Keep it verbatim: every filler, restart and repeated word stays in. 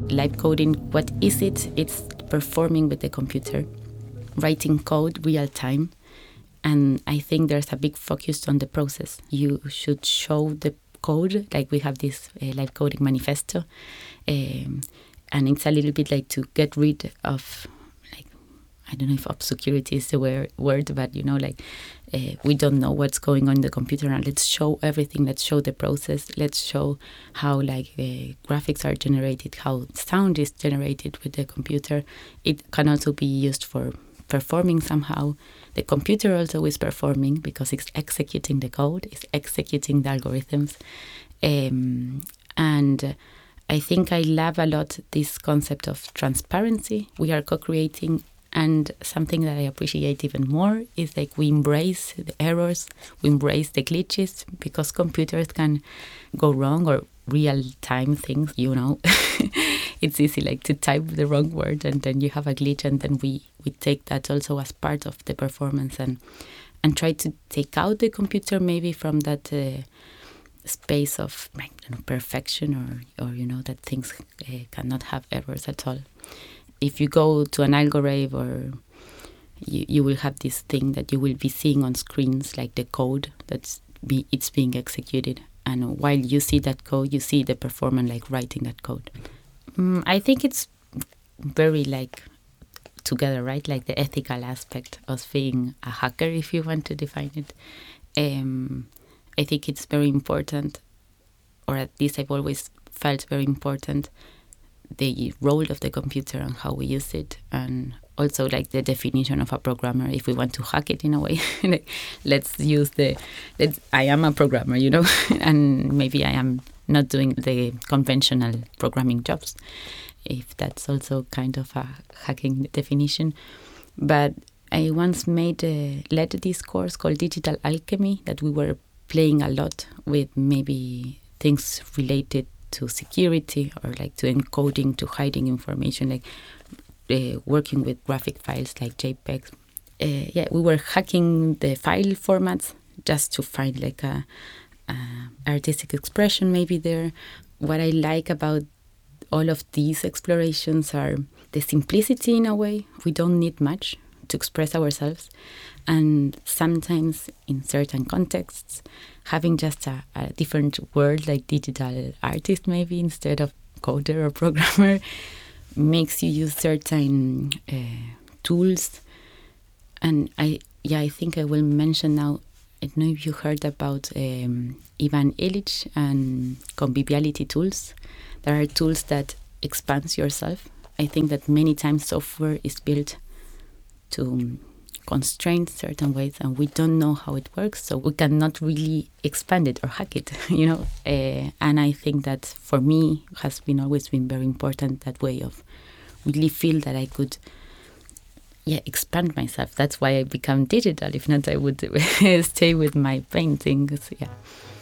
live coding, what is it? It's performing with the computer, writing code real time. And I think there's a big focus on the process. You should show the code, like we have this uh, live coding manifesto. Um, and it's a little bit like to get rid of, like, I don't know if obscurity is the word, word but, you know, like uh, we don't know what's going on in the computer, and let's show everything. Let's show the process. Let's show how, like, uh, graphics are generated, how sound is generated with the computer. It can also be used for performing somehow. The computer also is performing because it's executing the code, it's executing the algorithms. Um, and uh, I think I love a lot this concept of transparency. We are co-creating, and something that I appreciate even more is like we embrace the errors, we embrace the glitches, because computers can go wrong, or real-time things, you know. It's easy like to type the wrong word and then you have a glitch, and then we, we take that also as part of the performance and and try to take out the computer maybe from that uh, space of, I don't know, perfection, or, or, you know, that things uh, cannot have errors at all. If you go to an Algorave, or you, you will have this thing that you will be seeing on screens, like the code that's be it's being executed. And while you see that code, you see the performer like writing that code. Mm, I think it's very like together, right? Like the ethical aspect of being a hacker, if you want to define it. Um, I think it's very important, or at least I've always felt very important, the role of the computer and how we use it, and also like the definition of a programmer. If we want to hack it in a way, like, let's use the, let's, I am a programmer, you know, and maybe I am not doing the conventional programming jobs, if that's also kind of a hacking definition. But I once made a, led this course called Digital Alchemy, that we were playing a lot with maybe things related to security, or like to encoding, to hiding information, like uh, working with graphic files like JPEGs. Uh, yeah, we were hacking the file formats just to find like a, a artistic expression maybe there. What I like about all of these explorations are the simplicity in a way. We don't need much to express ourselves. And sometimes in certain contexts, having just a, a different word like digital artist maybe instead of coder or programmer makes you use certain uh, tools. And I, yeah, I think I will mention now, I don't know if you heard about um, Ivan Illich and conviviality tools. There are tools that expand yourself. I think that many times software is built to constrain certain ways, and we don't know how it works, so we cannot really expand it or hack it, you know. Uh, and I think that for me has been always been very important, that way of really feel that I could, yeah, expand myself. That's why I become digital. If not, I would stay with my paintings. Yeah.